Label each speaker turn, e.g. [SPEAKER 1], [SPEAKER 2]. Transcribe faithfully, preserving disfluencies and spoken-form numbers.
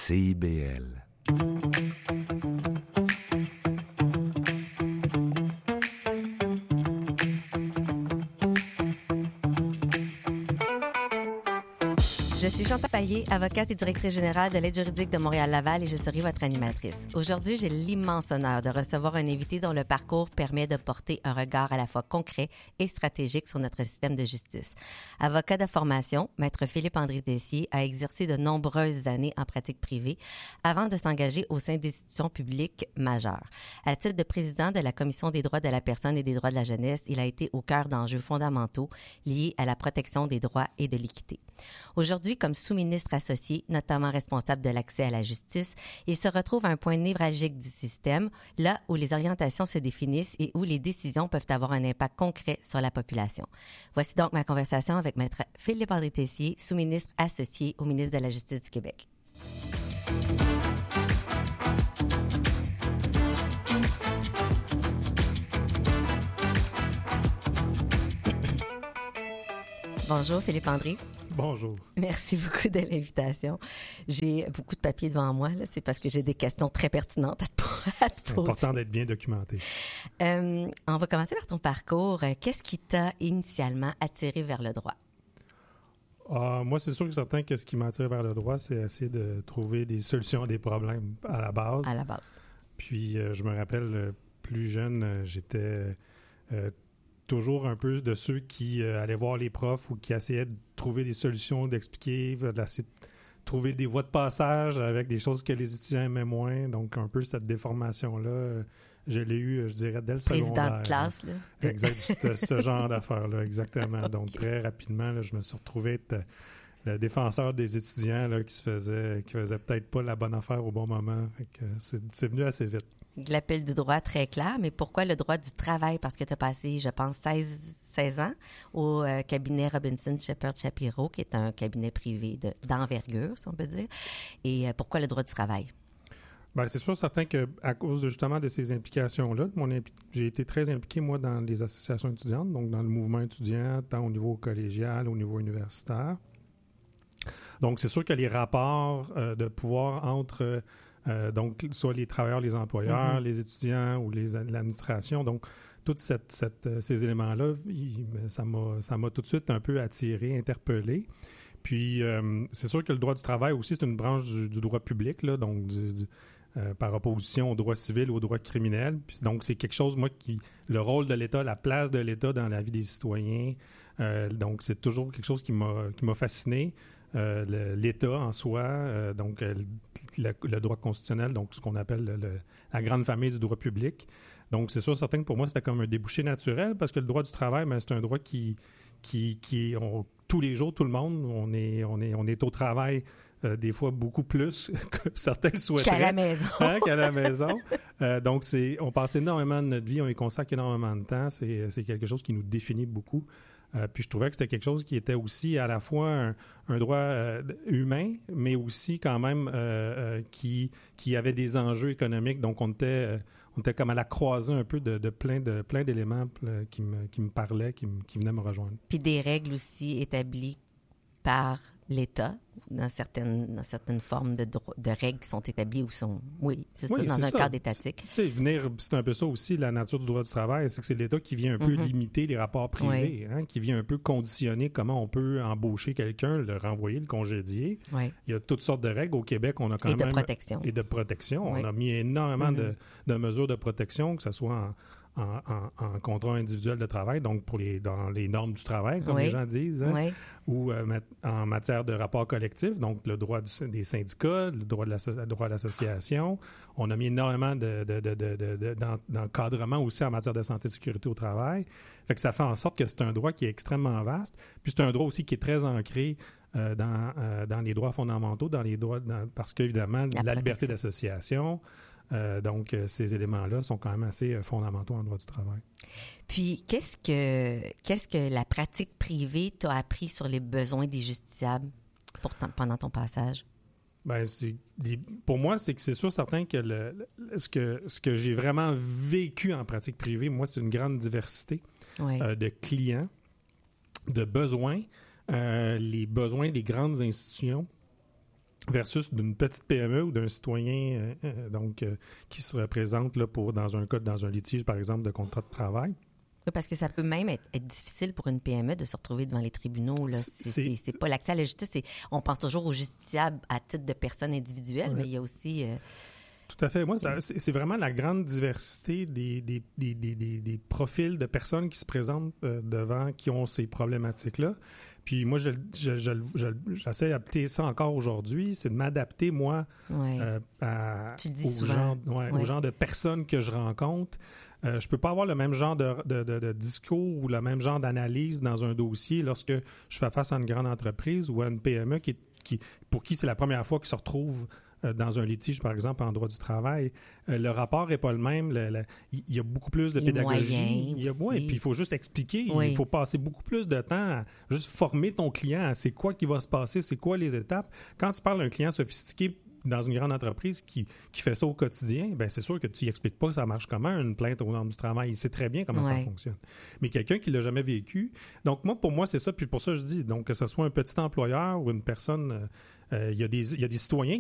[SPEAKER 1] C I B L.
[SPEAKER 2] Je suis Chantal Payet, avocate et directrice générale de l'aide juridique de Montréal-Laval et je serai votre animatrice. Aujourd'hui, j'ai l'immense honneur de recevoir un invité dont le parcours permet de porter un regard à la fois concret et stratégique sur notre système de justice. Avocat de formation, Maître Philippe-André Tessier a exercé de nombreuses années en pratique privée avant de s'engager au sein d'institutions publiques majeures. À titre de président de la Commission des droits de la personne et des droits de la jeunesse, il a été au cœur d'enjeux fondamentaux liés à la protection des droits et de l'équité. Aujourd'hui, comme sous-ministre associé, notamment responsable de l'accès à la justice, il se retrouve à un point névralgique du système, là où les orientations se définissent et où les décisions peuvent avoir un impact concret sur la population. Voici donc ma conversation avec Maître Philippe-André Tessier, sous-ministre associé au ministre de la Justice du Québec. Bonjour Philippe-André.
[SPEAKER 3] Bonjour.
[SPEAKER 2] Merci beaucoup de l'invitation. J'ai beaucoup de papiers devant moi, là. C'est parce que j'ai des questions très pertinentes à te, à te
[SPEAKER 3] C'est
[SPEAKER 2] poser.
[SPEAKER 3] important d'être bien documenté.
[SPEAKER 2] Euh, on va commencer par ton parcours. Qu'est-ce qui t'a initialement attiré vers le droit?
[SPEAKER 3] Euh, moi, c'est sûr que certain que ce qui m'attire vers le droit, c'est essayer de trouver des solutions à des problèmes à la base.
[SPEAKER 2] À la base.
[SPEAKER 3] Puis, euh, je me rappelle, euh, plus jeune, euh, j'étais euh, toujours un peu de ceux qui euh, allaient voir les profs ou qui essayaient de trouver des solutions, d'expliquer, d'essayer de trouver des voies de passage avec des choses que les étudiants aimaient moins. Donc, un peu cette déformation-là, euh, je l'ai eu, je dirais, dès le
[SPEAKER 2] Président
[SPEAKER 3] secondaire.
[SPEAKER 2] Président de classe, là.
[SPEAKER 3] Exact, ce, ce genre d'affaires-là, exactement. Donc, okay. Très rapidement, là, je me suis retrouvé être le défenseur des étudiants là, qui se faisait, qui faisait peut-être pas la bonne affaire au bon moment. Fait que c'est, c'est venu assez vite.
[SPEAKER 2] L'appel du droit très clair, mais pourquoi le droit du travail? Parce que tu as passé, je pense, seize, seize ans au euh, cabinet Robinson Shepherd Shapiro, qui est un cabinet privé de, d'envergure, si on peut dire. Et euh, pourquoi le droit du travail?
[SPEAKER 3] Bien, c'est sûr, certain qu'à cause de, justement de ces implications-là, mon impli- j'ai été très impliqué, moi, dans les associations étudiantes, donc dans le mouvement étudiant, tant au niveau collégial, au niveau universitaire. Donc, c'est sûr que les rapports euh, de pouvoir entre euh, donc soit les travailleurs, les employeurs, mm-hmm. les étudiants ou les, l'administration, donc tous ces éléments-là, il, ça m'a ça m'a tout de suite un peu attiré, interpellé. Puis, euh, c'est sûr que le droit du travail aussi, c'est une branche du, du droit public, là, donc du, du, euh, par opposition au droit civil ou au droit criminel. Puis, donc, c'est quelque chose, moi, qui le rôle de l'État, la place de l'État dans la vie des citoyens. Euh, donc, c'est toujours quelque chose qui m'a qui m'a fasciné. Euh, le, l'État en soi, euh, donc euh, le, le droit constitutionnel, donc ce qu'on appelle le, le, la grande famille du droit public. Donc, c'est sûr, certain que pour moi, c'était comme un débouché naturel parce que le droit du travail, ben, c'est un droit qui, qui, qui on, tous les jours, tout le monde, on est, on est, on est au travail euh, des fois beaucoup plus que certains le souhaiteraient.
[SPEAKER 2] Qu'à la maison.
[SPEAKER 3] Hein, qu'à la maison. Euh, donc, c'est, on passe énormément de notre vie, on y consacre énormément de temps. C'est, c'est quelque chose qui nous définit beaucoup. Euh, puis je trouvais que c'était quelque chose qui était aussi à la fois un, un droit euh, humain, mais aussi quand même euh, euh, qui, qui avait des enjeux économiques. Donc, on était, euh, on était comme à la croisée un peu de, de, plein, de plein d'éléments euh, qui, me, qui me parlaient, qui, me, qui venaient me rejoindre.
[SPEAKER 2] Puis des règles aussi établies par l'État, dans certaines, dans certaines formes de, dro- de règles qui sont établies ou sont, oui, c'est oui, ça, dans c'est un ça. cadre étatique.
[SPEAKER 3] Tu sais, venir, c'est un peu ça aussi, la nature du droit du travail, c'est que c'est l'État qui vient un peu mm-hmm. limiter les rapports privés, oui. hein, qui vient un peu conditionner comment on peut embaucher quelqu'un, le renvoyer, le congédier.
[SPEAKER 2] Oui.
[SPEAKER 3] Il y a toutes sortes de règles. Au Québec, on a quand
[SPEAKER 2] et
[SPEAKER 3] même...
[SPEAKER 2] Et de protection.
[SPEAKER 3] Et de protection.
[SPEAKER 2] Oui.
[SPEAKER 3] On a mis énormément
[SPEAKER 2] mm-hmm.
[SPEAKER 3] de, de mesures de protection, que ce soit en... En, en, en contrat individuel de travail, donc pour les dans les normes du travail, comme
[SPEAKER 2] oui.
[SPEAKER 3] les gens disent, hein,
[SPEAKER 2] oui.
[SPEAKER 3] ou euh, en matière de rapport collectif, donc le droit du, des syndicats, le droit de, la, le droit de l'association. On a mis énormément de, de, de, de, de, de, d'encadrement aussi en matière de santé et sécurité au travail. Fait que ça fait en sorte que c'est un droit qui est extrêmement vaste, puis c'est un droit aussi qui est très ancré euh, dans, euh, dans les droits fondamentaux, dans les droits, dans, parce qu'évidemment, la, la liberté d'association. Euh, donc, euh, ces éléments-là sont quand même assez euh, fondamentaux en droit du travail.
[SPEAKER 2] Puis, qu'est-ce que qu'est-ce que la pratique privée t'a appris sur les besoins des justiciables pour ton, pendant ton passage?
[SPEAKER 3] Ben, c'est, pour moi, c'est que c'est sûr certain que le, le, ce que ce que j'ai vraiment vécu en pratique privée, moi, c'est une grande diversité
[SPEAKER 2] oui.
[SPEAKER 3] euh, de clients, de besoins, euh, les besoins des grandes institutions. versus d'une petite P M E ou d'un citoyen euh, euh, donc euh, qui se représente là, pour, dans un cas, dans un litige, par exemple, de contrat de travail.
[SPEAKER 2] Parce que ça peut même être, être difficile pour une P M E de se retrouver devant les tribunaux. Là. C'est, c'est... C'est, c'est pas l'accès à la justice. C'est, on pense toujours aux justiciables à titre de personnes individuelles, ouais. mais il y a aussi... Euh...
[SPEAKER 3] Tout à fait. Moi, ça, c'est, c'est vraiment la grande diversité des, des, des, des, des, des profils de personnes qui se présentent euh, devant, qui ont ces problématiques-là. Puis moi, je, je, je, je, j'essaie d'appliquer ça encore aujourd'hui, c'est de m'adapter, moi,
[SPEAKER 2] ouais.
[SPEAKER 3] euh, à,
[SPEAKER 2] au,
[SPEAKER 3] genre, ouais,
[SPEAKER 2] ouais.
[SPEAKER 3] au genre de personnes que je rencontre. Euh, je peux pas avoir le même genre de, de, de, de discours ou le même genre d'analyse dans un dossier lorsque je fais face à une grande entreprise ou à une P M E qui, qui, pour qui c'est la première fois qu'ils se retrouvent dans un litige, par exemple, en droit du travail. Euh, le rapport n'est pas le même. Le, le, il y a beaucoup plus de
[SPEAKER 2] il
[SPEAKER 3] pédagogie. Il y a, ouais, puis il faut juste expliquer.
[SPEAKER 2] Oui.
[SPEAKER 3] Il faut passer beaucoup plus de temps à juste former ton client à c'est quoi qui va se passer, c'est quoi les étapes. Quand tu parles d'un client sophistiqué dans une grande entreprise qui, qui fait ça au quotidien, ben c'est sûr que tu n'expliques pas que ça marche comment, une plainte aux normes du travail. Il sait très bien comment
[SPEAKER 2] ouais.
[SPEAKER 3] ça fonctionne. Mais quelqu'un qui ne l'a jamais vécu... Donc, moi, pour moi, c'est ça. Puis pour ça, je dis, donc, que ce soit un petit employeur ou une personne... Euh, il y a des, il y a des citoyens